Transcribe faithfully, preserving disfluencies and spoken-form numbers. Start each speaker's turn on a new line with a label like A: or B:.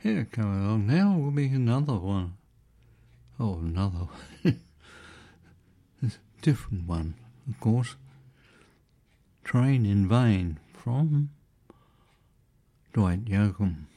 A: Here, coming along now will be another one. Oh, another one. Different one, of course. Train in Vain from Dwight Yoakam.